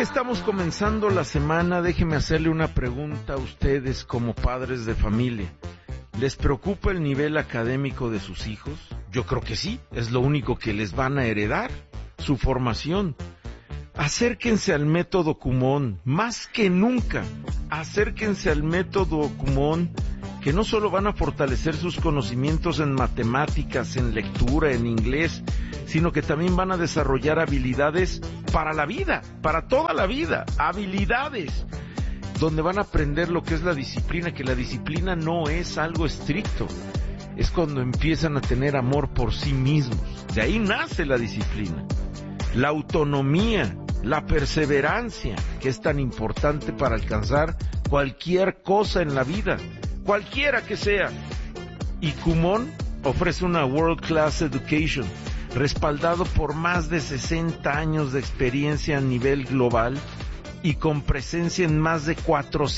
estamos comenzando la semana, déjeme hacerle una pregunta a ustedes como padres de familia. ¿Les preocupa el nivel académico de sus hijos? Yo creo que sí, es lo único que les van a heredar, su formación. Acérquense al método Kumon, más que nunca, acérquense al método Kumon, que no solo van a fortalecer sus conocimientos en matemáticas, en lectura, en inglés, sino que también van a desarrollar habilidades para la vida, para toda la vida, habilidades, donde van a aprender lo que es la disciplina, que la disciplina no es algo estricto, es cuando empiezan a tener amor por sí mismos, de ahí nace la disciplina, la autonomía, la perseverancia, que es tan importante para alcanzar cualquier cosa en la vida, cualquiera que sea. Y Kumon ofrece una World Class Education, respaldado por más de 60 años de experiencia a nivel global y con presencia en más de 400